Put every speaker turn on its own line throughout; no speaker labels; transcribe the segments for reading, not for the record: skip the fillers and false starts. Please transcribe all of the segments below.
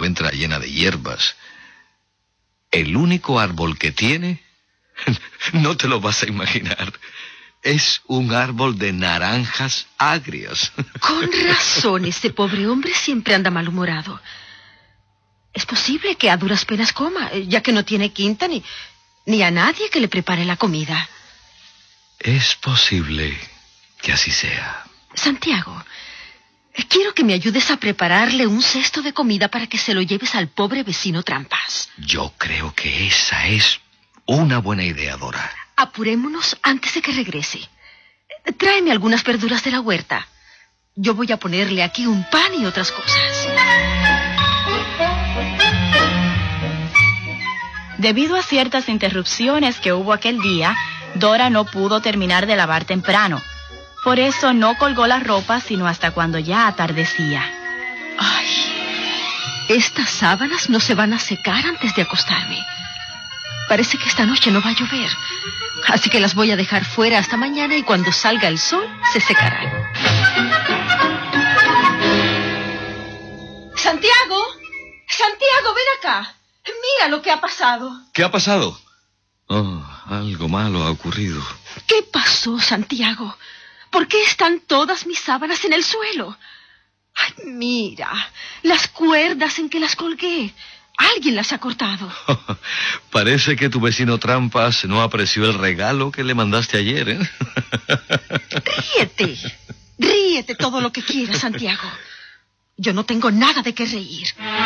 encuentra llena de hierbas. El único árbol que tiene, no te lo vas a imaginar, es un árbol de naranjas agrias.
Con razón, ese pobre hombre siempre anda malhumorado. Es posible que a duras penas coma, ya que no tiene quinta ni a nadie que le prepare la comida.
Es posible que así sea.
Santiago, quiero que me ayudes a prepararle un cesto de comida para que se lo lleves al pobre vecino Trampas.
Yo creo que esa es una buena idea, Dora.
Apurémonos antes de que regrese. Tráeme algunas verduras de la huerta. Yo voy a ponerle aquí un pan y otras cosas.
Debido a ciertas interrupciones que hubo aquel día, Dora no pudo terminar de lavar temprano. Por eso no colgó la ropa sino hasta cuando ya atardecía.
Ay, estas sábanas no se van a secar antes de acostarme. Parece que esta noche no va a llover. Así que las voy a dejar fuera hasta mañana y cuando salga el sol se secarán. ¡Santiago! ¡Santiago, ven acá! Mira lo que ha pasado.
¿Qué ha pasado? Oh, algo malo ha ocurrido.
¿Qué pasó, Santiago? ¿Por qué están todas mis sábanas en el suelo? Ay, mira, las cuerdas en que las colgué. Alguien las ha cortado.
Parece que tu vecino Trampas no apreció el regalo que le mandaste ayer, ¿eh?
Ríete todo lo que quieras, Santiago. Yo no tengo nada de qué reír.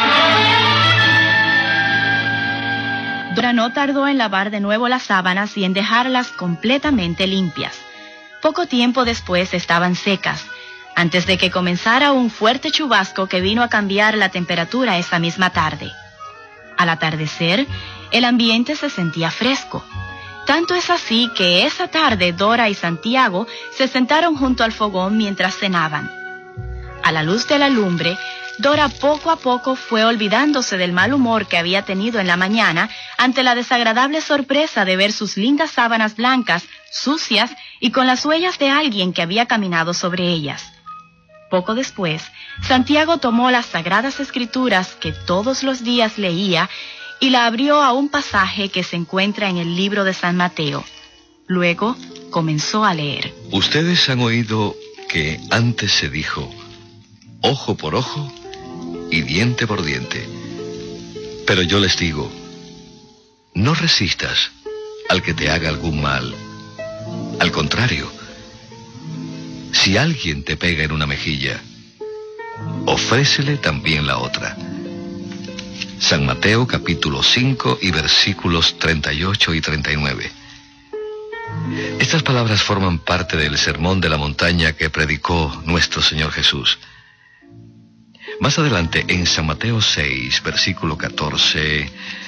Dora no tardó en lavar de nuevo las sábanas y en dejarlas completamente limpias. Poco tiempo después estaban secas, antes de que comenzara un fuerte chubasco que vino a cambiar la temperatura esa misma tarde. Al atardecer, el ambiente se sentía fresco. Tanto es así que esa tarde Dora y Santiago se sentaron junto al fogón mientras cenaban. A la luz de la lumbre, Dora poco a poco fue olvidándose del mal humor que había tenido en la mañana ante la desagradable sorpresa de ver sus lindas sábanas blancas, sucias y con las huellas de alguien que había caminado sobre ellas. Poco después, Santiago tomó las sagradas escrituras que todos los días leía y la abrió a un pasaje que se encuentra en el libro de San Mateo. Luego comenzó a leer.
Ustedes han oído que antes se dijo, ojo por ojo y diente por diente. Pero yo les digo, no resistas al que te haga algún mal. Al contrario, si alguien te pega en una mejilla, ofrécele también la otra. San Mateo capítulo 5 y versículos 38 y 39. Estas palabras forman parte del sermón de la montaña que predicó nuestro Señor Jesús. Más adelante, en San Mateo 6, versículo 14,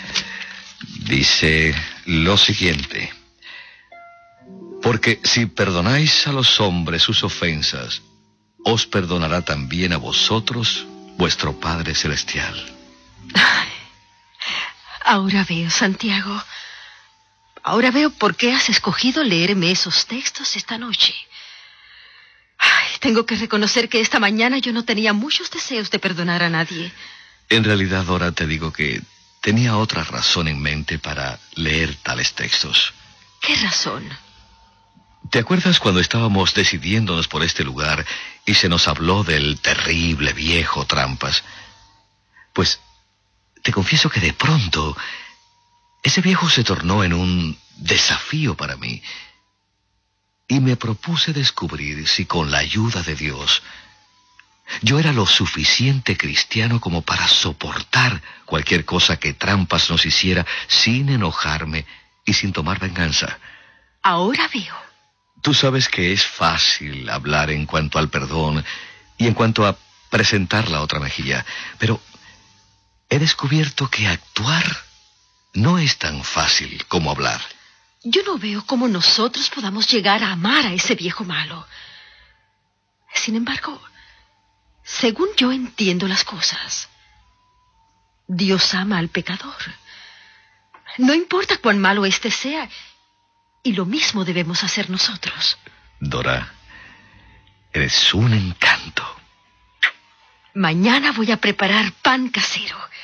dice lo siguiente: porque si perdonáis a los hombres sus ofensas, os perdonará también a vosotros vuestro Padre Celestial.
Ay, ahora veo, Santiago. Ahora veo por qué has escogido leerme esos textos esta noche. Ay, tengo que reconocer que esta mañana yo no tenía muchos deseos de perdonar a nadie.
En realidad, Dora, te digo que tenía otra razón en mente para leer tales textos.
¿Qué razón?
¿Te acuerdas cuando estábamos decidiéndonos por este lugar y se nos habló del terrible viejo Trampas? Pues te confieso que de pronto ese viejo se tornó en un desafío para mí. Y me propuse descubrir si con la ayuda de Dios yo era lo suficiente cristiano como para soportar cualquier cosa que Trampas nos hiciera sin enojarme y sin tomar venganza.
Ahora veo.
Tú sabes que es fácil hablar en cuanto al perdón y en cuanto a presentar la otra mejilla, pero he descubierto que actuar no es tan fácil como hablar.
Yo no veo cómo nosotros podamos llegar a amar a ese viejo malo. Sin embargo, según yo entiendo las cosas, Dios ama al pecador. No importa cuán malo éste sea, y lo mismo debemos hacer nosotros.
Dora, eres un encanto.
Mañana voy a preparar pan casero.